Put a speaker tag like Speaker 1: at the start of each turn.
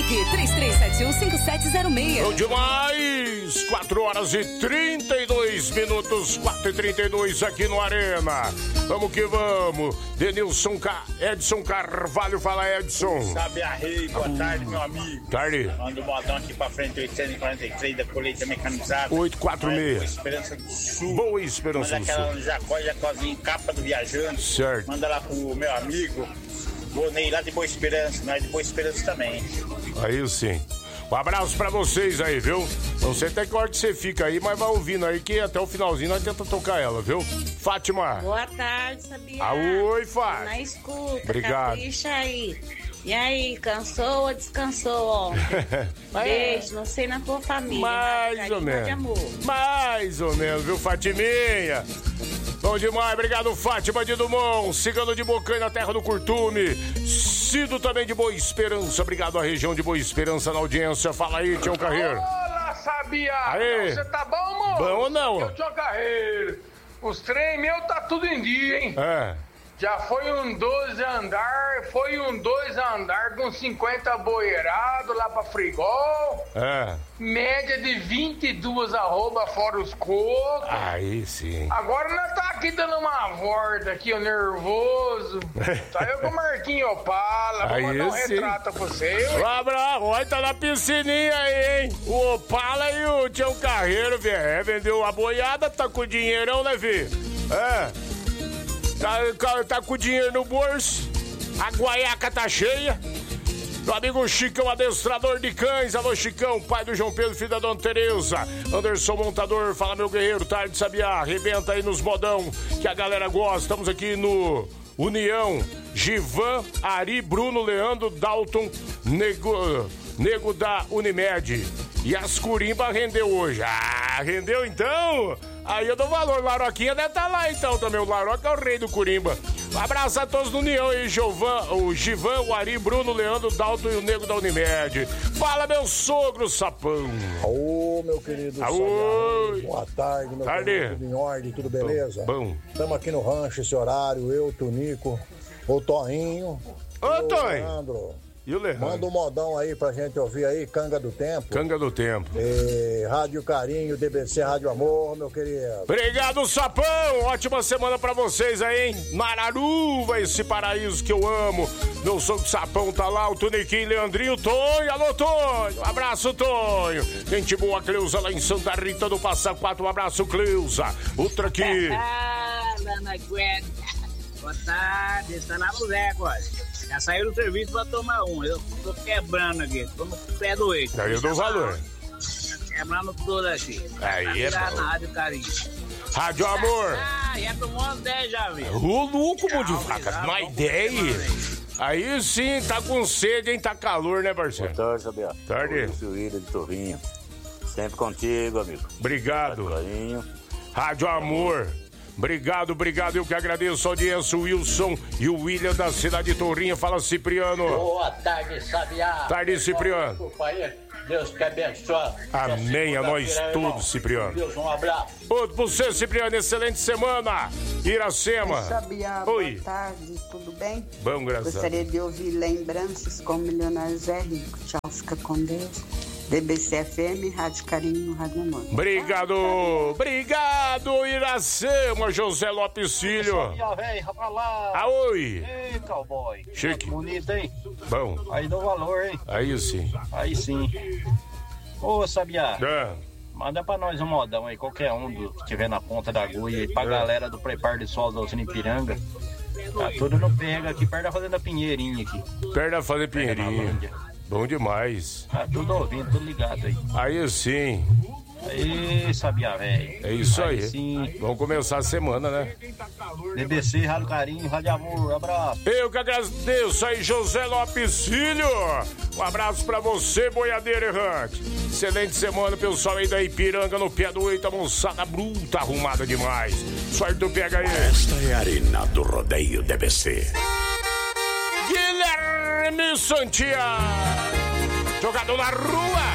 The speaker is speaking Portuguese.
Speaker 1: Ligue 33715706.
Speaker 2: Bom demais! 4 horas e 32 minutos, 4h32 aqui no Arena. Vamos que vamos. Denilson Edson Carvalho, fala Edson.
Speaker 3: Sabe a rei, boa tarde, meu amigo.
Speaker 2: Tarde.
Speaker 3: Manda um modão aqui pra frente, 843 da colheita mecanizada.
Speaker 2: 846.
Speaker 3: Boa Esperança do Sul.
Speaker 2: Boa Esperança do Sul.
Speaker 3: Manda aquela Jacozinho, capa do viajante.
Speaker 2: Certo.
Speaker 3: Manda lá pro meu amigo Bonei, lá de Boa Esperança. Nós de Boa Esperança também.
Speaker 2: Aí sim. Um abraço pra vocês aí, viu? Não sei até que hora que você fica aí, mas vai ouvindo aí que até o finalzinho nós tentamos tocar ela, viu? Fátima.
Speaker 4: Boa tarde, sabia?
Speaker 2: Oi, Fátima.
Speaker 4: Na escuta,
Speaker 2: obrigado.
Speaker 4: Capricha aí. E aí, cansou ou descansou ontem? Beijo, não sei na tua família.
Speaker 2: Mais ou menos. Mais ou menos, viu, Fatiminha? Bom demais, obrigado, Fátima de Dumont. Cigano de Bocanha, na terra do Curtume. Cido também de Boa Esperança. Obrigado à região de Boa Esperança na audiência. Fala aí, Tião Carreiro.
Speaker 5: Olá, sabia?
Speaker 2: Aê.
Speaker 5: Você tá bom, amor?
Speaker 2: Bom ou não?
Speaker 5: Eu, Tião Carreiro. Os trem meu tá tudo em dia, hein?
Speaker 2: É.
Speaker 5: Já foi um 12 andar com 50 boeirado lá pra Frigol.
Speaker 2: É.
Speaker 5: Média de 22 arroba fora os cocos.
Speaker 2: Aí sim.
Speaker 5: Agora nós tá aqui dando uma volta aqui, ó, nervoso. Tá eu com o Marquinho Opala. Vou mandar um retrato pra você.
Speaker 2: Um abraço. Olha, tá na piscininha aí, hein? O Opala e o Tião Carreiro, velho. Vendeu a boiada, tá com dinheirão, né, filho? É. Tá com dinheiro no bolso, a guaiaca tá cheia. Meu amigo Chicão, adestrador de cães. Alô, Chicão, pai do João Pedro, filho da Dona Tereza. Anderson Montador, fala, meu guerreiro, tarde, sabia? Arrebenta aí nos modão que a galera gosta. Estamos aqui no União. Givan, Ari, Bruno, Leandro, Dalton, Nego da Unimed. E as Curimba rendeu hoje. Ah, rendeu então? Aí eu dou valor. Laroquinha deve estar lá então também. O Laroca é o rei do Curimba. Um abraço a todos do União aí, o Givan, o Ari, Bruno, Leandro, Dalton e o Nego da Unimed. Fala, meu sogro sapão.
Speaker 6: Ô, meu querido.
Speaker 2: Aô.
Speaker 6: Boa tarde, meu querido. Tudo em ordem, tudo beleza?
Speaker 2: Bom.
Speaker 6: Estamos aqui no rancho esse horário, eu, Tonico, o Toinho.
Speaker 2: Ô, Toinho.
Speaker 6: Leandro.
Speaker 2: E o Leandro?
Speaker 6: Manda um modão aí pra gente ouvir aí, Canga do Tempo.
Speaker 2: Canga do Tempo.
Speaker 6: Rádio Carinho, DBC Rádio Amor, meu querido.
Speaker 2: Obrigado, sapão. Ótima semana pra vocês aí, hein? Mararuva, esse paraíso que eu amo. Meu sogro sapão tá lá, o Toniquinho, Leandrinho, Tonho. Alô, Tonho. Um abraço, Tonho. Gente boa, Cleusa, lá em Santa Rita do Passa Quatro. Um abraço, Cleusa. Outra aqui.
Speaker 7: Dona Gwen. Boa tarde, está na boneca, olha. Já saiu do serviço pra tomar um. Eu tô quebrando aqui, tô no pé do eixo.
Speaker 2: Aí eu dou valor.
Speaker 7: Quebrando tudo aqui.
Speaker 2: Aí é bom.
Speaker 7: Na Rádio Carinho.
Speaker 2: Rádio Amor.
Speaker 7: Já tomou 10 já, viu?
Speaker 2: Ô, louco, mão de vaca. Uma ideia. Aí sim, tá com sede, hein? Tá calor, né, parceiro?
Speaker 8: Boa tarde, Sabia.
Speaker 2: Tarde.
Speaker 8: William de Torrinho. Sempre contigo, amigo.
Speaker 2: Obrigado. Rádio Amor. Obrigado. Eu que agradeço a audiência, o Wilson e o William da cidade de Torrinha. Fala, Cipriano.
Speaker 9: Boa tarde, Sabiá.
Speaker 2: Tarde, Cipriano.
Speaker 9: Deus te abençoe.
Speaker 2: Amém, a nós todos, Cipriano.
Speaker 9: Deus, um abraço.
Speaker 2: Outro pra você, Cipriano, excelente semana. Iracema.
Speaker 10: Sabiá,
Speaker 2: oi.
Speaker 10: Boa tarde, tudo bem?
Speaker 2: Bom, graças a Deus.
Speaker 10: Gostaria de ouvir lembranças com o milionário Zé Rico. Tchau, fica com Deus. DBC FM, Rádio Carinho, Rádio Amor.
Speaker 2: Obrigado, Iracema, José Lopes Filho. Oi.
Speaker 9: Ei, cowboy.
Speaker 2: Chique.
Speaker 9: Bonito, hein?
Speaker 2: Bom.
Speaker 9: Aí dou valor, hein?
Speaker 2: Aí sim.
Speaker 9: Aí sim. Ô, Sabiá. Manda pra nós um modão aí, qualquer um que estiver na ponta da agulha aí, pra galera do Preparo de Sol da Usina Ipiranga. Tá tudo no pega aqui, perto da Fazenda Pinheirinha aqui.
Speaker 2: Perto da Fazenda Pinheirinha. Bom demais.
Speaker 9: Tá tudo ouvindo, tudo ligado aí.
Speaker 2: Aí sim.
Speaker 9: Aí, Sabiá, velho.
Speaker 2: É isso aí.
Speaker 9: Sim.
Speaker 2: Vamos começar a semana, né?
Speaker 9: DBC, Rádio Carinho, Rádio Amor, abraço.
Speaker 2: Eu que agradeço aí, José Lopes Filho. Um abraço pra você, boiadeiro errante. Excelente semana, pessoal aí da Ipiranga, no pé do 8, a moçada bruta, arrumada demais. Sorte do pega aí.
Speaker 11: Esta é a Arena do Rodeio DBC.
Speaker 2: Guilherme Santiago, jogador na rua.